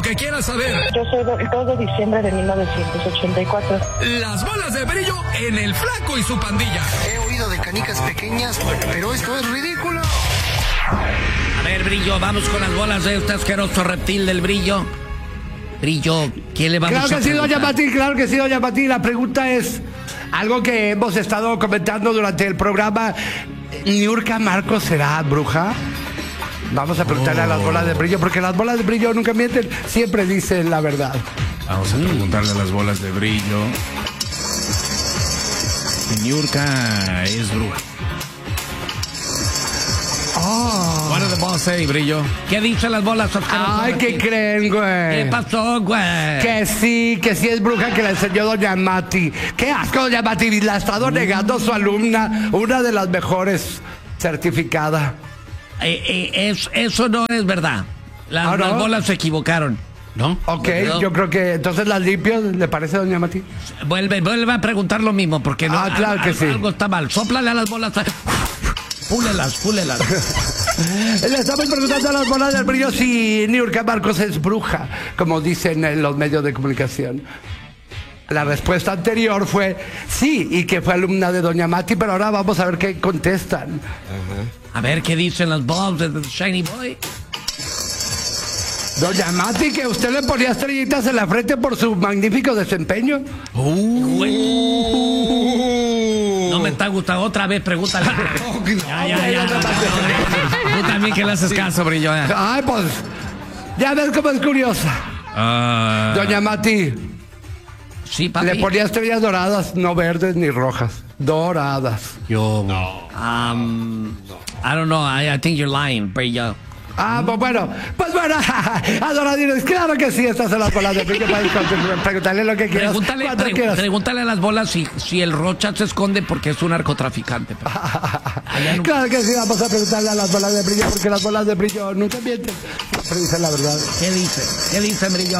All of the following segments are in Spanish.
lo que quieras saber. Yo soy del 2 de diciembre de 1984. Las bolas de brillo en El Flaco y su pandilla. He oído de canicas pequeñas, pero esto es ridículo. A ver, Brillo, vamos con las bolas de este asqueroso reptil del Brillo. Brillo, ¿quién le vamos a preguntar? Claro que sí, doña Pati. La pregunta es algo que hemos estado comentando durante el programa. ¿Niurka Marcos será bruja? Vamos a preguntarle a las bolas de brillo, porque las bolas de brillo nunca mienten, siempre dicen la verdad. Vamos a preguntarle a las bolas de brillo. Niurka es bruja. What did the ball say, Brillo? ¿Qué dicen las bolas asquerosas? Ay, ¿qué creen, güey? ¿Qué pasó, güey? Que sí es bruja, que la enseñó doña Mati. Qué asco, doña Mati, la ha estado negando su alumna, una de las mejores certificada. Eso no es verdad. Las bolas se equivocaron. ¿No? Ok, yo creo que entonces las limpio, ¿le parece, doña Mati? Vuelve a preguntar lo mismo, porque no, claro que sí. Algo está mal. Sóplale a las bolas. Púlelas. Le estamos preguntando a las bolas del brillo si Niurka Marcos es bruja, como dicen en los medios de comunicación. La respuesta anterior fue sí, y que fue alumna de doña Mati, pero ahora vamos a ver qué contestan. A ver qué dicen las bolas de Shiny Boy. Doña Mati, que usted le ponía estrellitas en la frente por su magnífico desempeño. No me está gustando. Otra vez, pregúntale. Ya. Tú también que le haces caso, Brillo. Ay, pues, ya ves cómo es curiosa. Doña Mati. Sí, papi. Le ponía estrellas doradas, no verdes ni rojas. Doradas. I don't know. I think you're lying, Brillo. Pues bueno, adoradores, claro que sí, estas son las bolas de brillo. Pregúntale lo que quieras. Pregúntale a las bolas si el Rocha se esconde porque es un narcotraficante. Claro que sí, vamos a preguntarle a las bolas de brillo, porque las bolas de brillo nunca mienten, siempre dicen la verdad. ¿Qué dice, Brillo?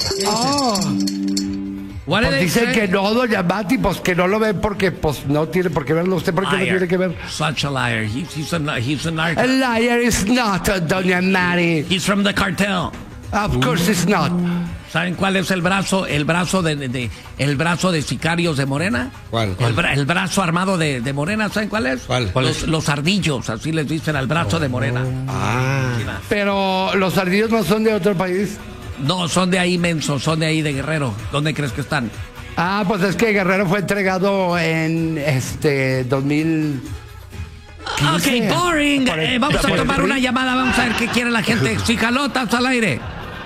Pues dicen que no, doña Mati, pues que no lo ven porque pues no tiene por qué verlo usted, porque no tiene que ver. Such a liar. He's a narco. A liar is not, doña Mati. He's from the cartel. Of course it's not. ¿Saben cuál es el brazo? El brazo de sicarios de Morena. ¿Cuál? El brazo armado de Morena, ¿saben cuál es? ¿Cuál? Los ardillos, así les dicen al brazo de Morena. Pero los ardillos no son de otro país. No, son de ahí, menso, son de ahí de Guerrero. ¿Dónde crees que están? Pues es que Guerrero fue entregado en 2000. Ok, boring. Vamos a tomar una llamada, vamos a ver qué quiere la gente. Si jalotas al aire.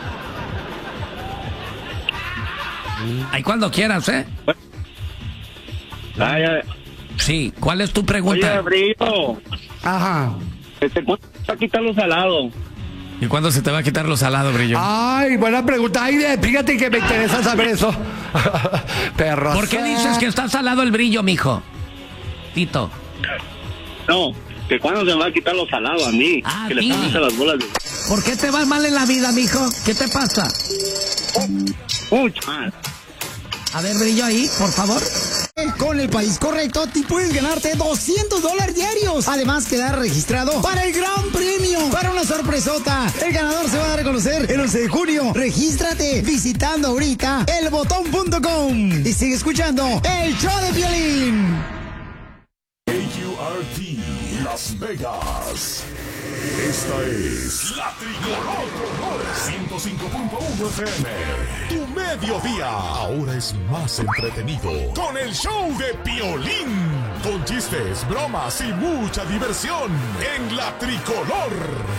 Ahí cuando quieras, ¿eh? Sí, ¿cuál es tu pregunta? Oye, Brillo. Ajá. ¿Cuándo va a quitar lo salado? ¿Y cuándo se te va a quitar lo salado, Brillo? Ay, buena pregunta. Ay, fíjate que me interesa saber eso. Perro. ¿Por qué dices que está salado el Brillo, mijo? Tito. No, que cuándo se me va a quitar lo salado a mí. Que le pones a las bolas de... ¿Por qué te va mal en la vida, mijo? ¿Qué te pasa? Mucho mal. A ver, Brillo, ahí, por favor. Con el país correcto, tú puedes ganarte $200 diarios. Además, quedar registrado para el Gran Premio, para una sorpresota. El ganador se va a dar a conocer el 11 de junio. Regístrate visitando ahorita elbotón.com y sigue escuchando el show de Piolín. KQRT Las Vegas. Esta es La Tricolor 105.1 FM. Tu mediodía ahora es más entretenido con el show de Piolín. Con chistes, bromas y mucha diversión en La Tricolor.